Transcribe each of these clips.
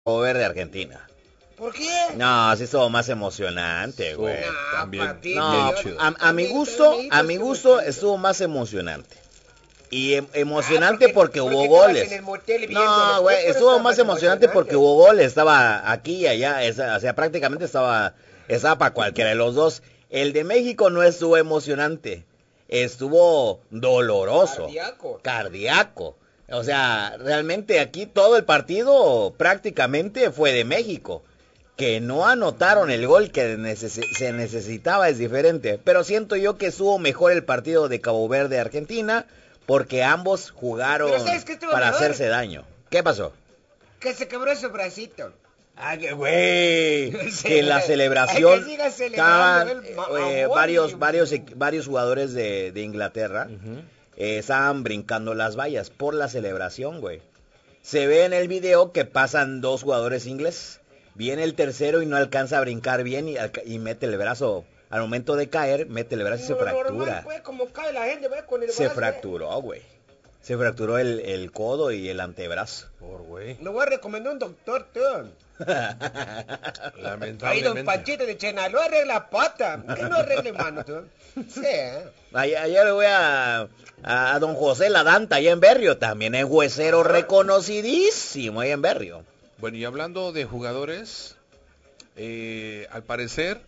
Verde Argentina. ¿Por qué? No, sí estuvo más emocionante, güey. No, También, papi, No, chido. a mi gusto estuvo más emocionante. Y emocionante porque hubo goles. No, güey, estuvo más emocionante porque hubo goles. Estaba aquí y allá, o sea, prácticamente estaba para cualquiera de los dos. El de México no estuvo emocionante, estuvo doloroso, cardíaco. O sea, realmente aquí todo el partido prácticamente fue de México. Que no anotaron el gol que se necesitaba es diferente. Pero siento yo que estuvo mejor el partido de Cabo Verde-Argentina porque ambos jugaron para hacerse daño. ¿Qué pasó? Que se quebró su bracito. Ah, que güey, que la celebración estaban varios jugadores de Inglaterra estaban brincando las vallas por la celebración, güey. Se ve en el video que pasan dos jugadores ingleses. Viene el tercero y no alcanza a brincar bien y mete el brazo. Al momento de caer, mete el brazo y se fractura. Normal, pues, como cae la gente, pues, con el Se brazo, fracturó, güey. Se fracturó el codo y el antebrazo. Por güey. Lo voy a recomendar a un doctor, tú. Lamentablemente. Ahí don Panchito de Chena, lo arregla pata. ¿Qué no arregle mano, tú? Sí, Ayer le voy a don José Ladanta, allá en Berrio. También es huesero reconocidísimo allá en Berrio. Bueno, y hablando de jugadores, al parecer,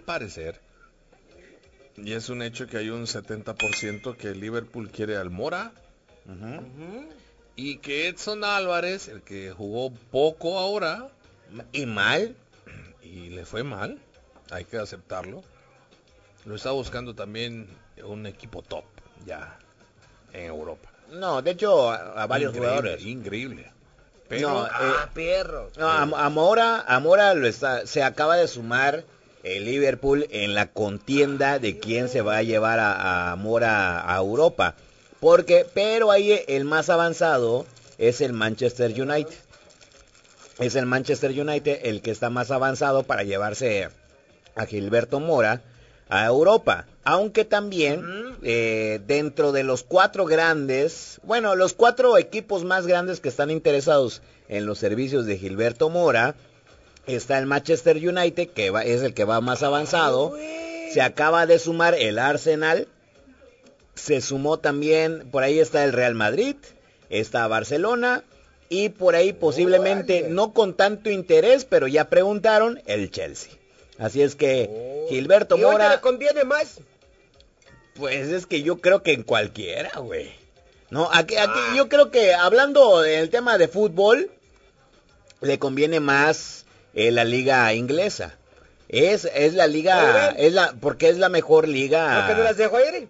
y es un hecho que hay un 70% que Liverpool quiere al Mora, y que Edson Álvarez, el que jugó poco ahora, ¿Y mal? y le fue mal, hay que aceptarlo, lo está buscando también un equipo top, ya, en Europa. No, de hecho, a varios jugadores. Increíble. Pero, No, perro. No, a Mora se acaba de sumar el Liverpool en la contienda de quién se va a llevar a Mora a Europa. Pero ahí el más avanzado es el Manchester United. Es el Manchester United el que está más avanzado para llevarse a Gilberto Mora a Europa. Aunque también dentro de los los 4 equipos más grandes que están interesados en los servicios de Gilberto Mora, está el Manchester United, que es el que va más avanzado. Se acaba de sumar el Arsenal. Se sumó también, por ahí está el Real Madrid, está Barcelona. Y por ahí posiblemente, no con tanto interés, pero ya preguntaron, el Chelsea. Así es que Gilberto Mora... ¿Y dónde le conviene más? Pues es que yo creo que en cualquiera, güey. No, aquí yo creo que hablando del tema de fútbol, le conviene más la liga inglesa. Es la liga, porque es la mejor liga. ¿Por qué no las dejó ir?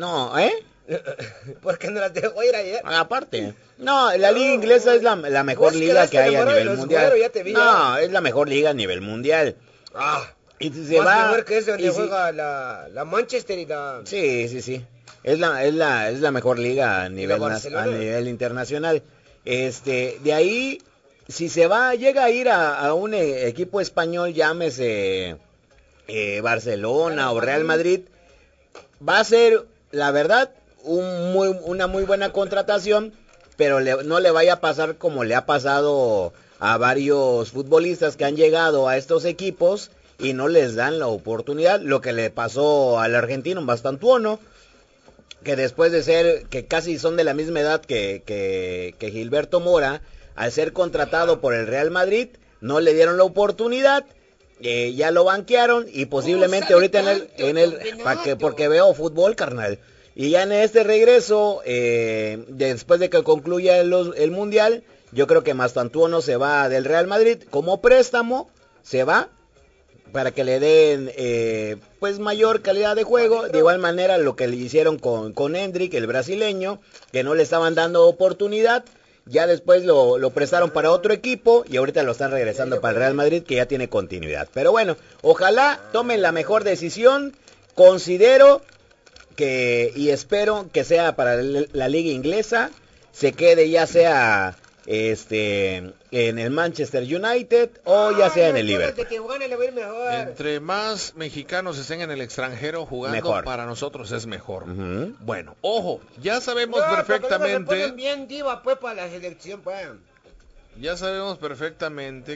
¿Por qué no las dejó ir ayer? Aparte, no, la liga inglesa es la mejor liga que hay a nivel mundial. No, es la mejor liga a nivel mundial. Y se va mejor que eso donde juega la Manchester y la... Sí. Es la mejor liga a nivel internacional. De ahí, si llega a ir a un equipo español, llámese Barcelona o Real Madrid, va a ser, la verdad, una muy buena contratación, pero no le vaya a pasar como le ha pasado a varios futbolistas que han llegado a estos equipos y no les dan la oportunidad, lo que le pasó al argentino Bastantuono, que después de ser, que casi son de la misma edad que Gilberto Mora, al ser contratado por el Real Madrid, no le dieron la oportunidad, ya lo banquearon y posiblemente ahorita porque veo fútbol, carnal, y ya en este regreso, después de que concluya el Mundial, yo creo que Bastantuono se va del Real Madrid como préstamo, se va, para que le den pues mayor calidad de juego. De igual manera lo que le hicieron con Hendrick, el brasileño, que no le estaban dando oportunidad, ya después lo prestaron para otro equipo y ahorita lo están regresando para el Real Madrid, que ya tiene continuidad. Pero bueno, ojalá tomen la mejor decisión. Considero y espero que sea para la liga inglesa, se quede ya sea en el Manchester United o ya sea en el Liverpool. Entre más mexicanos estén en el extranjero jugando, mejor. Para nosotros es mejor. Bueno, ojo, ya sabemos perfectamente. Se bien diva, pues, para la selección, pues. Ya sabemos perfectamente